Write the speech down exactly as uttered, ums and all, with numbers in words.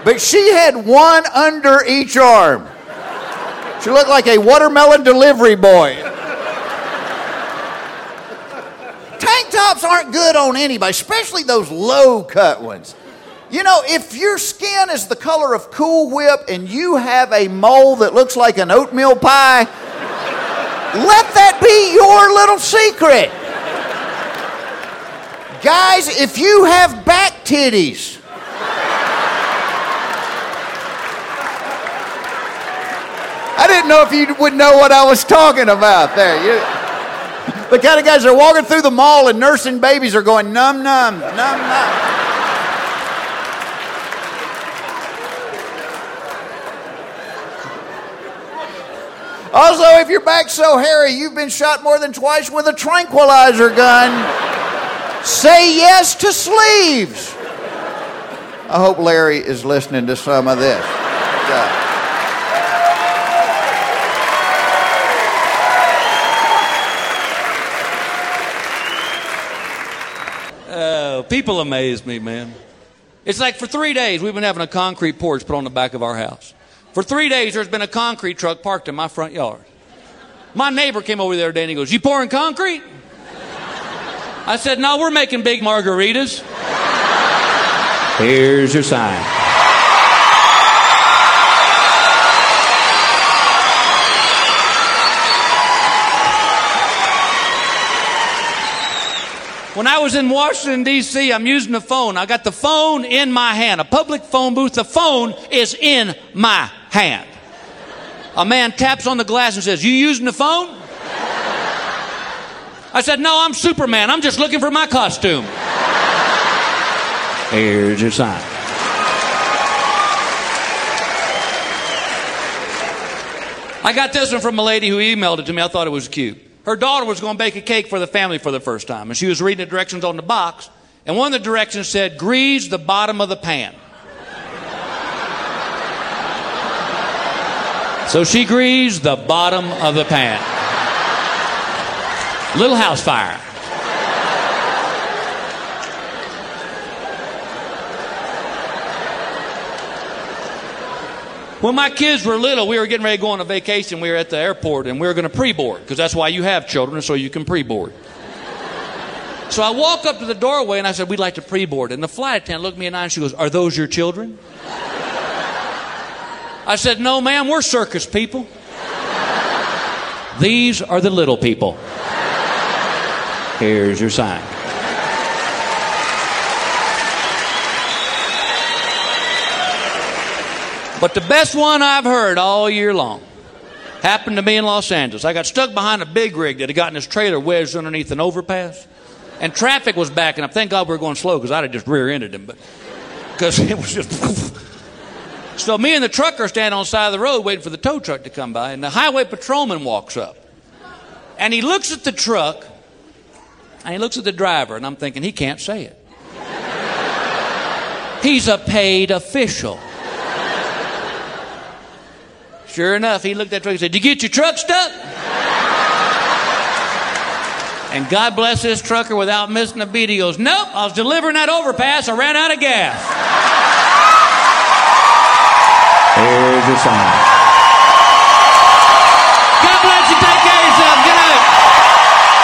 But she had one under each arm. She looked like a watermelon delivery boy. Tank tops aren't good on anybody, especially those low-cut ones. You know, if your skin is the color of Cool Whip and you have a mole that looks like an oatmeal pie, let that be your little secret. Guys, if you have back titties, I didn't know if you would know what I was talking about there. You, the kind of guys that are walking through the mall and nursing babies are going num num, num num. Also, if your back's so hairy you've been shot more than twice with a tranquilizer gun, say yes to sleeves. I hope Larry is listening to some of this. Yeah. Uh, people amaze me, man. It's like for three days we've been having a concrete porch put on the back of our house. For three days there's been a concrete truck parked in my front yard. My neighbor came over the other day and he goes, "You pouring concrete?" I said, "No, we're making big margaritas." Here's your sign. When I was in Washington, D C, I'm using the phone. I got the phone in my hand, a public phone booth. The phone is in my hand. A man taps on the glass and says, "You using the phone?" I said, "No, I'm Superman. I'm just looking for my costume." Here's your sign. I got this one from a lady who emailed it to me. I thought it was cute. Her daughter was going to bake a cake for the family for the first time, and she was reading the directions on the box, and one of the directions said, "Grease the bottom of the pan." So she greased the bottom of the pan. Little house fire. When my kids were little, we were getting ready to go on a vacation. We were at the airport, and we were going to pre-board, because that's why you have children, so you can pre-board. So I walk up to the doorway, and I said, "We'd like to pre-board." And the flight attendant looked me in the eye, and she goes, "Are those your children?" I said, "No, ma'am, we're circus people. These are the little people. Here's your sign." But the best one I've heard all year long happened to me in Los Angeles. I got stuck behind a big rig that had gotten his trailer wedged underneath an overpass. And traffic was backing up. Thank God we were going slow, because I'd have just rear-ended him. But because it was just... So me and the trucker stand on the side of the road waiting for the tow truck to come by. And the highway patrolman walks up. And he looks at the truck. And he looks at the driver. And I'm thinking, he can't say it. He's a paid official. Sure enough, he looked at the truck and said, "Did you get your truck stuck?" And God bless this trucker, without missing a beat, he goes, "Nope, I was delivering that overpass. I ran out of gas." Here's your sign. God bless you.